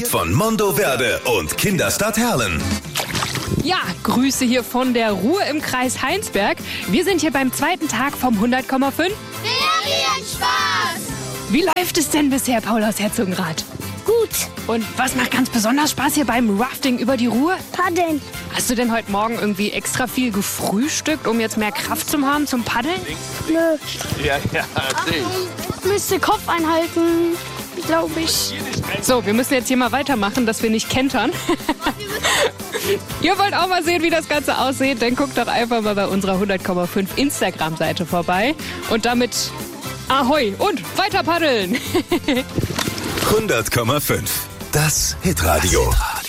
Von Mondoverde und Kinderstadt Herlen. Ja, Grüße hier von der Ruhr im Kreis Heinsberg. Wir sind hier beim zweiten Tag vom 100,5 Ferienspaß! Wie läuft es denn bisher, Paul aus Herzogenrath? Gut. Und was macht ganz besonders Spaß hier beim Rafting über die Ruhr? Paddeln. Hast du denn heute Morgen irgendwie extra viel gefrühstückt, um jetzt mehr Kraft zu haben zum Paddeln? Nö. Ja, sehe Ich müsste Kopf einhalten, glaube ich. So, wir müssen jetzt hier mal weitermachen, dass wir nicht kentern. Ihr wollt auch mal sehen, wie das Ganze aussieht? Dann guckt doch einfach mal bei unserer 100,5 Instagram-Seite vorbei. Und damit Ahoi und weiter paddeln! 100,5. Das Hitradio.